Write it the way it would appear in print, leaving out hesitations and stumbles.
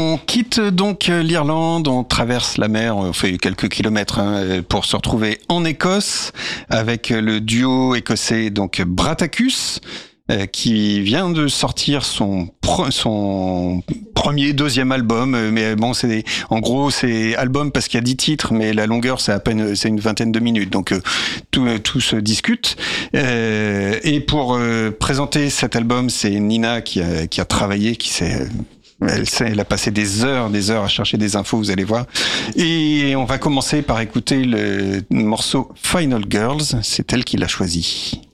On quitte donc l'Irlande, on traverse la mer, on fait quelques kilomètres pour se retrouver en Écosse avec le duo écossais donc Bratacus qui vient de sortir son deuxième album, mais bon en gros c'est album parce qu'il y a 10 titres, mais la longueur c'est une vingtaine de minutes, donc tout se discute. Et pour présenter cet album, c'est Nina qui a travaillé, elle a passé des heures à chercher des infos, vous allez voir. Et on va commencer par écouter le morceau Final Girls, c'est elle qui l'a choisi.